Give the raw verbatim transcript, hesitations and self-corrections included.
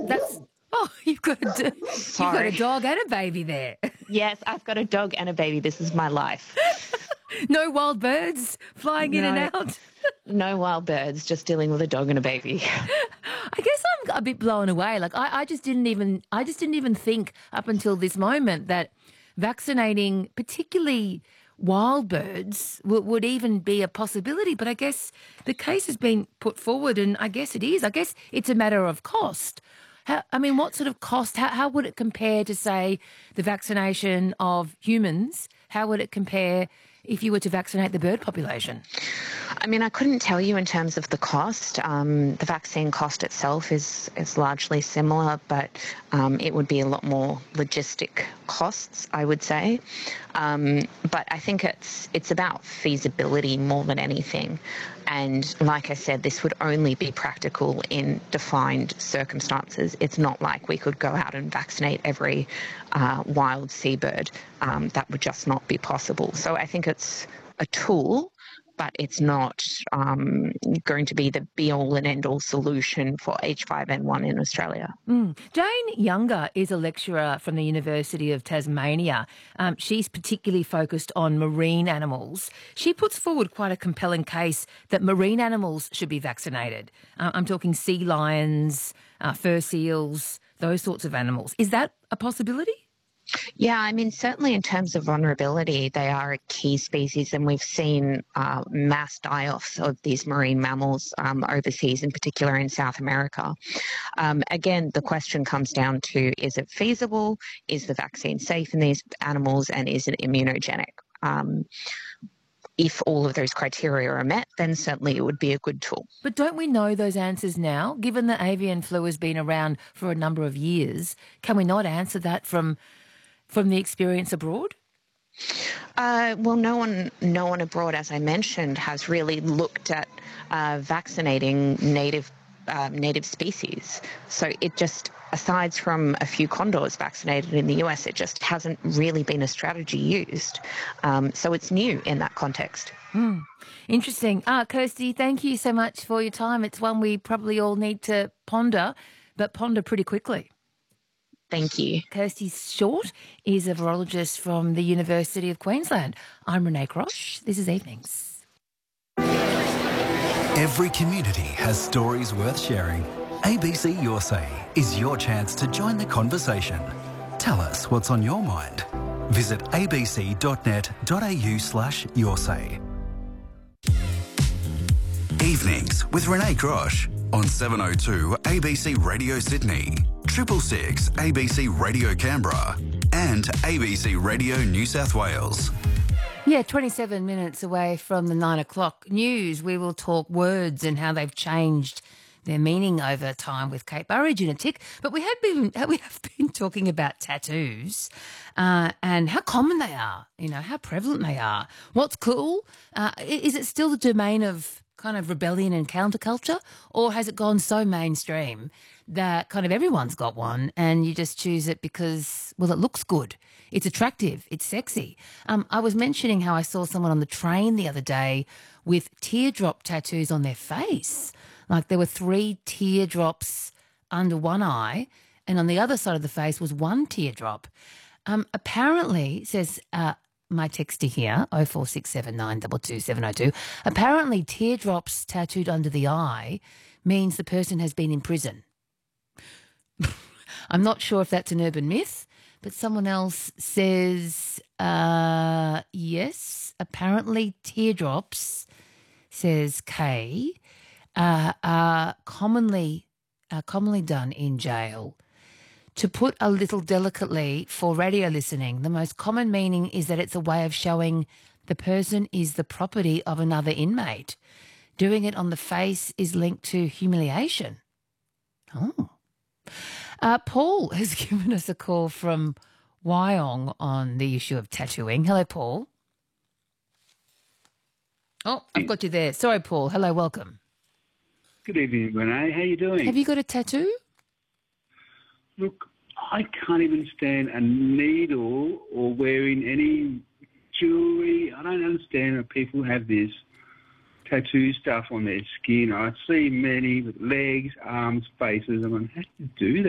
That's oh, you've got a do- you've got a Sorry. dog and a baby there. Yes, I've got a dog and a baby. This is my life. No wild birds flying in and No. out. No wild birds, just dealing with a dog and a baby. I guess I'm a bit blown away. Like I, I just didn't even I just didn't even think up until this moment that vaccinating particularly wild birds w- would even be a possibility. But I guess the case has been put forward, and I guess it is. I guess it's a matter of cost. How, I mean, what sort of cost? How, how would it compare to, say, the vaccination of humans? How would it compare if you were to vaccinate the bird population? I mean, I couldn't tell you in terms of the cost. Um, the vaccine cost itself is, is largely similar, but um, it would be a lot more logistic costs, I would say. Um, but I think it's it's about feasibility more than anything. And like I said, this would only be practical in defined circumstances. It's not like we could go out and vaccinate every uh, wild seabird. Um, that would just not be possible. So I think it's a tool, but it's not um, going to be the be-all and end-all solution for H five N one in Australia. Mm. Jane Younger is a lecturer from the University of Tasmania. Um, she's particularly focused on marine animals. She puts forward quite a compelling case that marine animals should be vaccinated. Uh, I'm talking sea lions, uh, fur seals, those sorts of animals. Is that a possibility? Yeah, I mean, certainly in terms of vulnerability, they are a key species, and we've seen uh, mass die-offs of these marine mammals um, overseas, in particular in South America. Um, again, the question comes down to, is it feasible? Is the vaccine safe in these animals, and is it immunogenic? Um, if all of those criteria are met, then certainly it would be a good tool. But don't we know those answers now? Given that avian flu has been around for a number of years, can we not answer that from from the experience abroad? Uh, well, no one, no one abroad, as I mentioned, has really looked at uh, vaccinating native uh, native species. So it just, aside from a few condors vaccinated in the U S, it just hasn't really been a strategy used. Um, so it's new in that context. Mm. Interesting. Ah, Kirsty, thank you so much for your time. It's one we probably all need to ponder, but ponder pretty quickly. Thank you. Kirsty Short is a virologist from the University of Queensland. I'm Renee Crosh. This is Evenings. Every community has stories worth sharing. A B C Your Say is your chance to join the conversation. Tell us what's on your mind. Visit abc.net.au slash your say. Evenings with Renee Crosh on seven oh two A B C Radio Sydney, triple six A B C Radio Canberra and A B C Radio New South Wales. Yeah, twenty-seven minutes away from the nine o'clock news. We will talk words and how they've changed their meaning over time with Kate Burridge in a tick. But we have been we have been talking about tattoos uh, and how common they are, you know, how prevalent they are. What's cool? Uh, is it still the domain of kind of rebellion and counterculture, or has it gone so mainstream that kind of everyone's got one and you just choose it because, well, it looks good, it's attractive, it's sexy? Um, I was mentioning how I saw someone on the train the other day with teardrop tattoos on their face. Like there were three teardrops under one eye, and on the other side of the face was one teardrop. Um, apparently, says uh, my texter here, oh four six seven nine two two seven oh two, apparently teardrops tattooed under the eye means the person has been in prison. I'm not sure if that's an urban myth, but someone else says, uh, yes, apparently teardrops, says Kay, uh, are commonly, uh, commonly done in jail. To put a little delicately for radio listening, the most common meaning is that it's a way of showing the person is the property of another inmate. Doing it on the face is linked to humiliation. Oh. Uh, Paul has given us a call from Wyong on the issue of tattooing. Hello, Paul. Oh, I've got you there. Sorry, Paul. Hello, welcome. Good evening, Renee. How you doing? Have you got a tattoo? Look, I can't even stand a needle or wearing any jewellery. I don't understand that people have this tattoo stuff on their skin. I see many with legs, arms, faces. I'm like, how do you do that?